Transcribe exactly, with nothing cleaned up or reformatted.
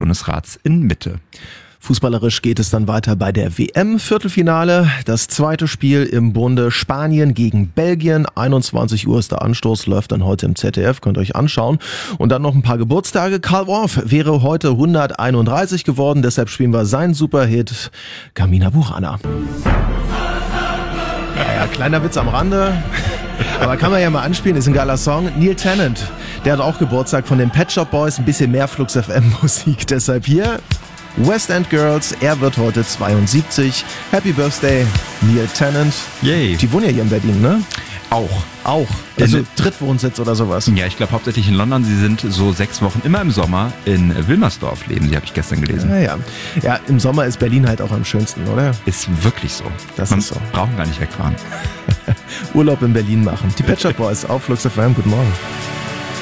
Bundesrats in Mitte. Fußballerisch geht es dann weiter bei der W M-Viertelfinale. Das zweite Spiel im Bunde Spanien gegen Belgien. einundzwanzig Uhr ist der Anstoß, läuft dann heute im Z D F, könnt ihr euch anschauen. Und dann noch ein paar Geburtstage. Karl Orff wäre heute hunderteinunddreißig geworden, deshalb spielen wir seinen Superhit Carmina Burana. Ja, ja, kleiner Witz am Rande. Aber kann man ja mal anspielen, ist ein geiler Song. Neil Tennant, der hat auch Geburtstag, von den Pet Shop Boys, ein bisschen mehr Flux F M Musik. Deshalb hier West End Girls, er wird heute zweiundsiebzig. Happy Birthday, Neil Tennant. Yay. Die wohnen ja hier in Berlin, ne? Auch. Auch. Also In- Drittwohnsitz oder sowas. Ja, ich glaube hauptsächlich in London. Sie sind so sechs Wochen immer im Sommer in Wilmersdorf leben. Sie habe ich gestern gelesen. Ja, ja. Ja, im Sommer ist Berlin halt auch am schönsten, oder? Ist wirklich so. Das Man ist so. brauchen gar nicht wegfahren. Urlaub in Berlin machen. Die Pet Shop Boys auf Flux F M. Guten Morgen.